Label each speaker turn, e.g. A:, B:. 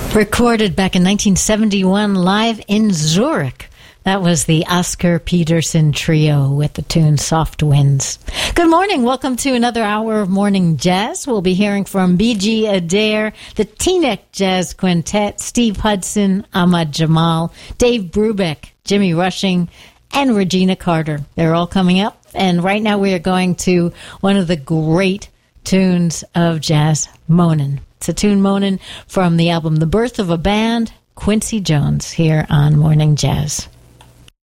A: Recorded back in 1971 live in Zurich. That was the Oscar Peterson Trio with the tune Soft Winds. Good morning. Welcome to another hour of Morning Jazz. We'll be hearing from B.G. Adair, the Teaneck Jazz Quintet, Steve Hudson, Ahmad Jamal, Dave Brubeck, Jimmy Rushing, and Regina Carter. They're all coming up. And right now we are going to one of the great tunes of jazz, Moanin'. It's a tune, Moanin', from the album The Birth of a Band, Quincy Jones, here on Morning Jazz.